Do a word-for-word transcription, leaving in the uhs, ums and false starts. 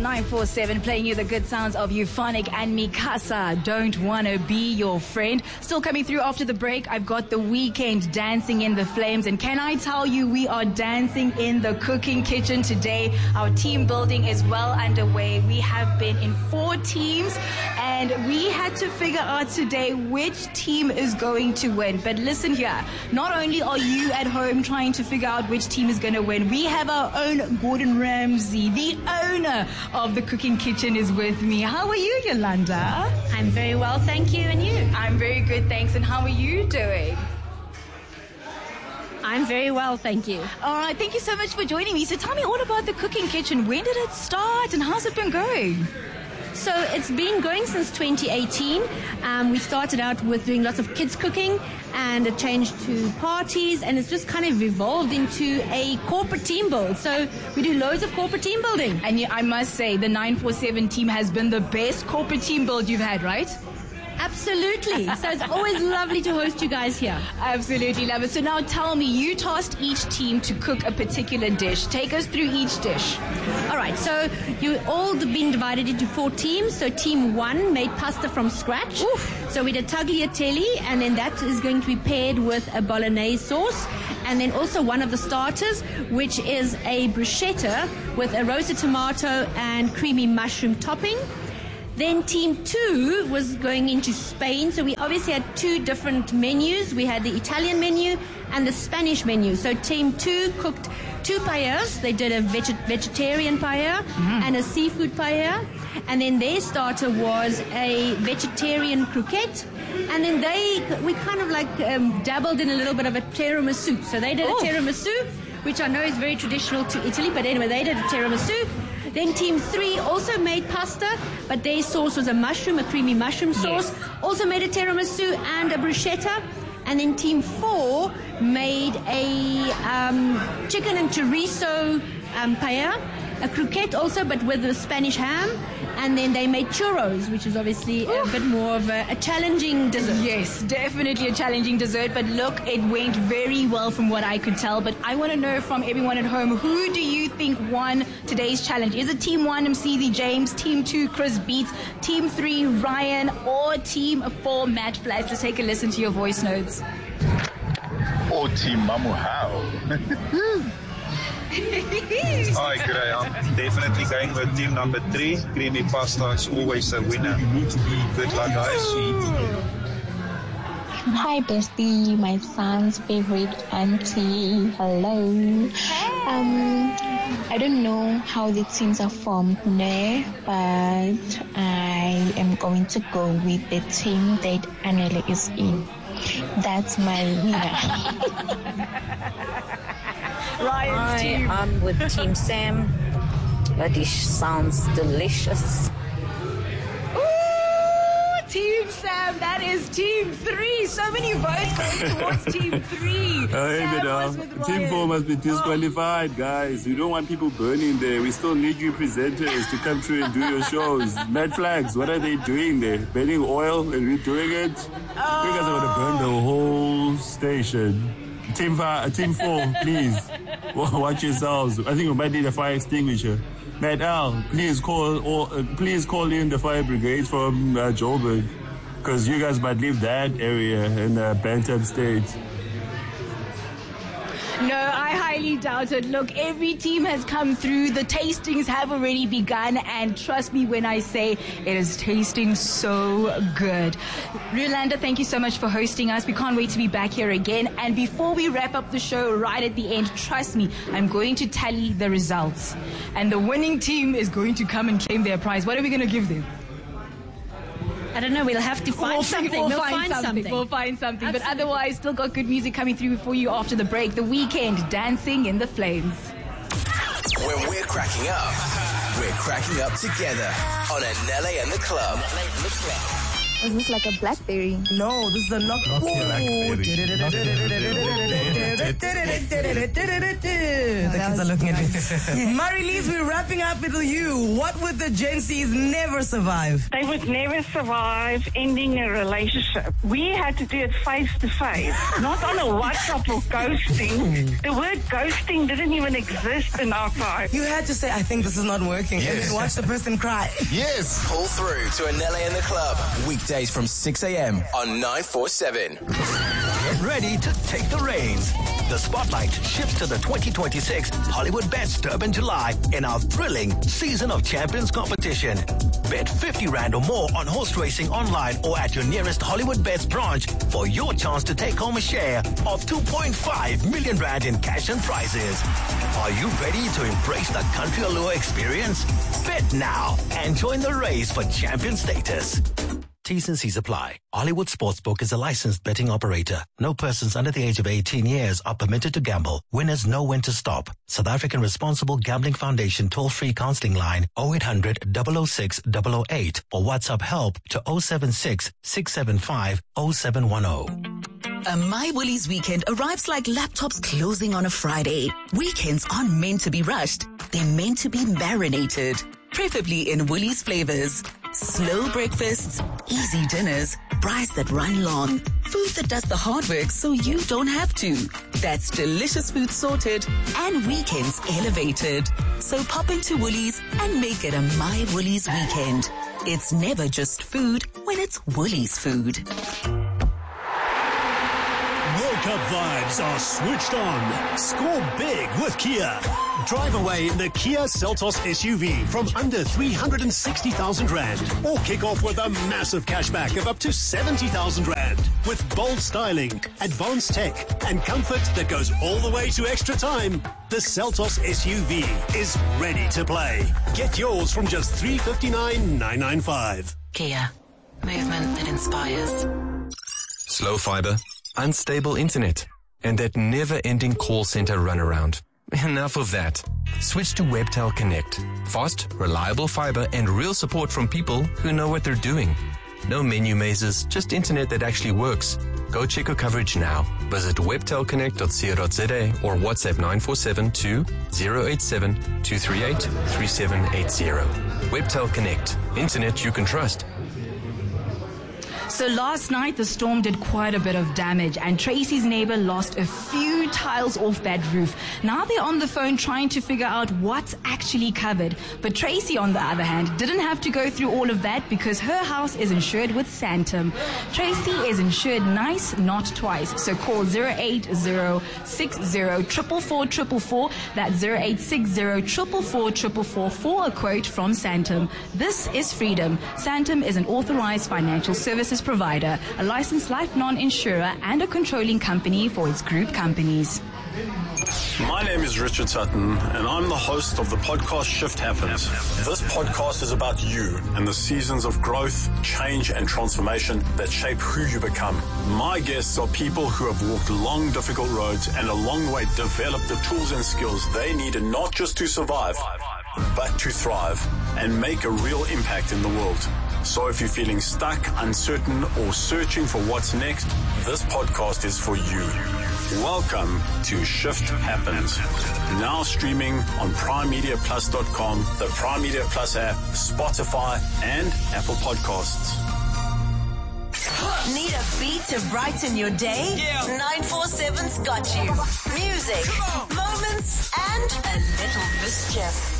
nine four seven, playing you the good sounds of Euphonic and Mikasa. Don't wanna be your friend. Still coming through after the break. I've got The Weeknd, Dancing in the Flames. And can I tell you, we are dancing in the cooking kitchen today. Our team building is well underway. We have been in four teams, and we had to figure out today which team is going to win. But listen here, not only are you at home trying to figure out which team is going to win, we have our own Gordon Ramsay, the owner of the cooking kitchen, is with me. How are you, Yolanda? I'm very well, thank you. And you? I'm very good, thanks. And how are you doing? I'm very well, thank you. All right, thank you so much for joining me. So tell me all about the cooking kitchen. When did it start and how's it been going? So it's been going since twenty eighteen. Um, we started out with doing lots of kids cooking, and it changed to parties, and it's just kind of evolved into a corporate team build. So we do loads of corporate team building. And I must say, the nine four seven team has been the best corporate team build you've had, right? Absolutely. So it's always lovely to host you guys here. Absolutely love it. So now tell me, you tasked each team to cook a particular dish. Take us through each dish. All right. So you all been divided into four teams. So team one made pasta from scratch. Oof. So we did tagliatelle, and then that is going to be paired with a bolognese sauce. And then also one of the starters, which is a bruschetta with a roasted tomato and creamy mushroom topping. Then team two was going into Spain. So we obviously had two different menus. We had the Italian menu and the Spanish menu. So team two cooked two paellas. They did a veg- vegetarian paella mm. and a seafood paella. And then their starter was a vegetarian croquette. And then they, we kind of like um, dabbled in a little bit of a tiramisu. So they did oh. a tiramisu, which I know is very traditional to Italy. But anyway, they did a tiramisu. Then team three also made pasta, but their sauce was a mushroom, a creamy mushroom sauce. Yes. Also made a tiramisu and a bruschetta. And then team four made a um, chicken and chorizo um, paella, a croquette also, but with the Spanish ham. And then they made churros, which is obviously Oof. a bit more of a, a challenging dessert. Yes, definitely a challenging dessert. But look, it went very well from what I could tell. But I want to know from everyone at home, who do you think won today's challenge? Is it team one, M C Z James, team two, Chris Beats, team three, Ryan, or team four, Matt Flats? Let's take a listen to your voice notes. Or team Mamu How. Hi, g'day. I'm definitely going with team number three. Creamy pasta is always a winner. Good luck, guys. Hi, bestie. My son's favorite auntie. Hello. Hey. Um, I don't know how the teams are formed there, but I am going to go with the team that Anele is in. That's my winner. Ryan's Hi, team. I'm with Team Sam. That dish sounds delicious. Ooh, Team Sam, that is team three. So many votes going towards team three. Sam was with Ryan. Team four must be disqualified, oh. guys. You don't want people burning there. We still need you presenters to come through and do your shows. Mad Flags, what are they doing there? Burning oil and redoing it? Oh. You guys are going to burn the whole station. Team five, team four, please watch yourselves. I think we might need a fire extinguisher. Matt Al, please call or uh, please call in the fire brigade from uh, Joburg, because you guys might leave that area in a Bantam state. No, I highly doubt it. Look, every team has come through. The tastings have already begun, and trust me when I say it is tasting so good. Yolanda, thank you so much for hosting us. We can't wait to be back here again. And before we wrap up the show right at the end, trust me, I'm going to tally the results. And the winning team is going to come and claim their prize. What are we going to give them? I don't know. We'll have to find we'll something. We'll, we'll find, find something. something. We'll find something. Absolutely. But otherwise, still got good music coming through for you after the break. The Weeknd, Dancing in the Flames. When we're cracking up, we're cracking up together on Anele and the Club. Is this like a Blackberry? No, this is a knock. Not Blackberry. The kids are looking at me. Marie-Lise, we're wrapping up with you. What would the Gen Zs never survive? They would never survive ending a relationship. We had to do it face to face, not on a WhatsApp or ghosting. The word ghosting didn't even exist in our time. You had to say, I think this is not working, yes. and then watch the person cry. Yes. Pull through to Anele in the Club. Weekdays from six a.m. on nine forty-seven. Get ready to take the reins. The spotlight shifts to the twenty twenty-six Hollywood Bets Durban July in our thrilling Season of Champions competition. Bet fifty rand or more on horse racing online or at your nearest Hollywood Bets branch for your chance to take home a share of two point five million rand in cash and prizes. Are you ready to embrace the country allure experience? Bet now and join the race for champion status. T's and C's apply. Hollywood Sportsbook is a licensed betting operator. No persons under the age of eighteen years are permitted to gamble. Winners know when to stop. South African Responsible Gambling Foundation toll-free counseling line oh eight hundred, double oh six, double oh eight or WhatsApp help to oh seven six, six seven five, oh seven one oh. A My Woolies weekend arrives like laptops closing on a Friday. Weekends aren't meant to be rushed. They're meant to be marinated. Preferably in Woolies flavors. Slow breakfasts, easy dinners, braais that run long, food that does the hard work so you don't have to. That's delicious food sorted and weekends elevated. So pop into Woolies and make it a My Woolies weekend. It's never just food when it's Woolies food. World Cup vibes are switched on. Score big with Kia. Drive away in the Kia Seltos S U V from under three hundred sixty thousand rand. Or kick off with a massive cashback of up to seventy thousand rand. With bold styling, advanced tech, and comfort that goes all the way to extra time, the Seltos S U V is ready to play. Get yours from just three hundred fifty-nine thousand nine hundred ninety-five. Kia. Movement that inspires. Slow fiber, unstable internet, and that never-ending call center runaround. Enough of that. Switch to Webtel Connect. Fast, reliable fiber and real support from people who know what they're doing. No menu mazes, just internet that actually works. Go check your coverage now. Visit webtel connect dot co dot za or WhatsApp nine four seven two, zero eight seven, two three eight, three seven eight zero. Webtel Connect. Internet you can trust. So last night, the storm did quite a bit of damage and Tracy's neighbor lost a few tiles off that roof. Now they're on the phone trying to figure out what's actually covered. But Tracy, on the other hand, didn't have to go through all of that because her house is insured with Santam. Tracy is insured nice, not twice. So call zero eight zero six zero four four four four four. That's zero eight six zero four four four four four for a quote from Santam. This is freedom. Santam is an authorized financial services provider, a licensed life non-insurer, and a controlling company for its group companies. My name is Richard Sutton, and I'm the host of the podcast Shift Happens. This podcast is about you and the seasons of growth, change, and transformation that shape who you become. My guests are people who have walked long, difficult roads and along the way developed the tools and skills they needed not just to survive, but to thrive and make a real impact in the world. So if you're feeling stuck, uncertain, or searching for what's next, this podcast is for you. Welcome to Shift Happens. Now streaming on prime media plus dot com, the Prime Media Plus app, Spotify, and Apple Podcasts. Need a beat to brighten your day? Yeah. nine four seven's got you. Music, moments, and a little mischief.